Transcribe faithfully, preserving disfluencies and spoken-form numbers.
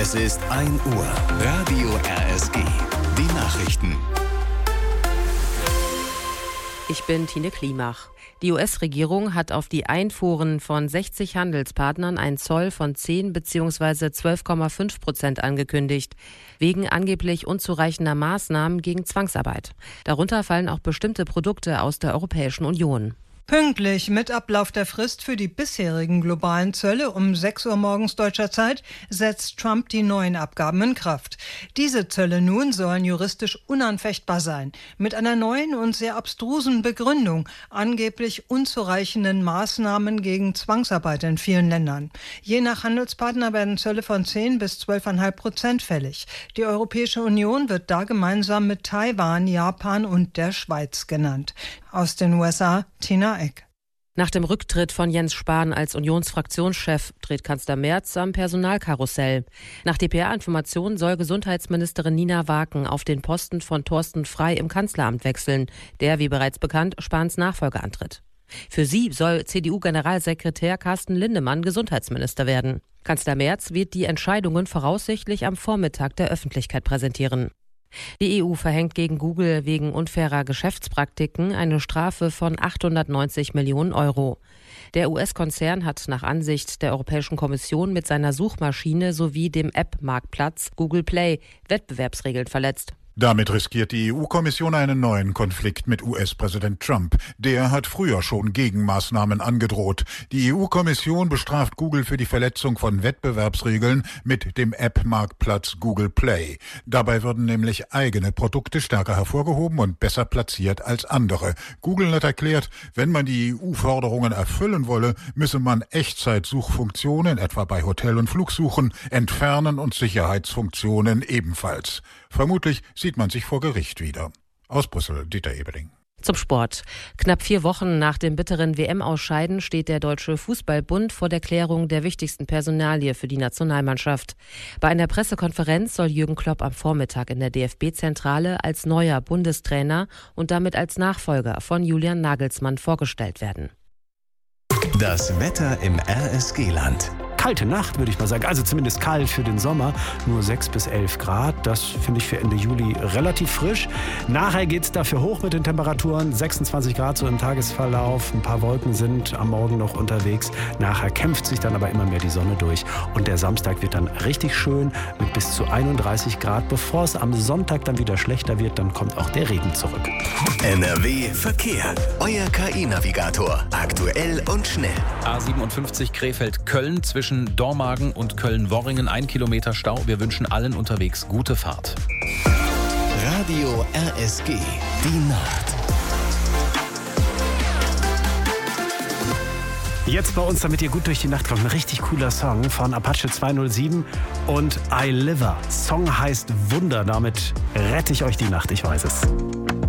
Es ist ein Uhr. Radio R S G. Die Nachrichten. Ich bin Tine Klimach. Die U S-Regierung hat auf die Einfuhren von sechzig Handelspartnern einen Zoll von zehn bzw. zwölf Komma fünf Prozent angekündigt, wegen angeblich unzureichender Maßnahmen gegen Zwangsarbeit. Darunter fallen auch bestimmte Produkte aus der Europäischen Union. Pünktlich mit Ablauf der Frist für die bisherigen globalen Zölle um sechs Uhr morgens deutscher Zeit setzt Trump die neuen Abgaben in Kraft. Diese Zölle nun sollen juristisch unanfechtbar sein, mit einer neuen und sehr abstrusen Begründung, angeblich unzureichenden Maßnahmen gegen Zwangsarbeit in vielen Ländern. Je nach Handelspartner werden Zölle von zehn bis zwölf Komma fünf Prozent fällig. Die Europäische Union wird da gemeinsam mit Taiwan, Japan und der Schweiz genannt. Aus den U S A, Tina Eck. Nach dem Rücktritt von Jens Spahn als Unionsfraktionschef dreht Kanzler Merz am Personalkarussell. Nach D P R-Informationen soll Gesundheitsministerin Nina Waken auf den Posten von Thorsten Frey im Kanzleramt wechseln, der, wie bereits bekannt, Spahns Nachfolger antritt. Für sie soll C D U-Generalsekretär Carsten Lindemann Gesundheitsminister werden. Kanzler Merz wird die Entscheidungen voraussichtlich am Vormittag der Öffentlichkeit präsentieren. Die E U verhängt gegen Google wegen unfairer Geschäftspraktiken eine Strafe von achthundertneunzig Millionen Euro. Der U S-Konzern hat nach Ansicht der Europäischen Kommission mit seiner Suchmaschine sowie dem App-Marktplatz Google Play Wettbewerbsregeln verletzt. Damit riskiert die E U-Kommission einen neuen Konflikt mit U S-Präsident Trump. Der hat früher schon Gegenmaßnahmen angedroht. Die E U-Kommission bestraft Google für die Verletzung von Wettbewerbsregeln mit dem App-Marktplatz Google Play. Dabei würden nämlich eigene Produkte stärker hervorgehoben und besser platziert als andere. Google hat erklärt, wenn man die E U-Forderungen erfüllen wolle, müsse man Echtzeitsuchfunktionen, etwa bei Hotel- und Flugsuchen, entfernen und Sicherheitsfunktionen ebenfalls. Vermutlich sieht man sich vor Gericht wieder. Aus Brüssel, Dieter Ebeling. Zum Sport. Knapp vier Wochen nach dem bitteren W M-Ausscheiden steht der Deutsche Fußballbund vor der Klärung der wichtigsten Personalie für die Nationalmannschaft. Bei einer Pressekonferenz soll Jürgen Klopp am Vormittag in der D F B-Zentrale als neuer Bundestrainer und damit als Nachfolger von Julian Nagelsmann vorgestellt werden. Das Wetter im R S G-Land. Kalte Nacht, würde ich mal sagen. Also zumindest kalt für den Sommer. Nur sechs bis elf Grad. Das finde ich für Ende Juli relativ frisch. Nachher geht es dafür hoch mit den Temperaturen. sechsundzwanzig Grad so im Tagesverlauf. Ein paar Wolken sind am Morgen noch unterwegs. Nachher kämpft sich dann aber immer mehr die Sonne durch. Und der Samstag wird dann richtig schön mit bis zu einunddreißig Grad. Bevor es am Sonntag dann wieder schlechter wird, dann kommt auch der Regen zurück. N R W Verkehr. Euer K I-Navigator. Aktuell und schnell. A siebenundfünfzig Krefeld-Köln zwischen Dormagen und Köln-Worringen, ein Kilometer Stau. Wir wünschen allen unterwegs gute Fahrt. Radio R S G, die Nacht. Jetzt bei uns, damit ihr gut durch die Nacht kommt, ein richtig cooler Song von Apache zweihundertsieben und I Liver. Song heißt Wunder, damit rette ich euch die Nacht, ich weiß es.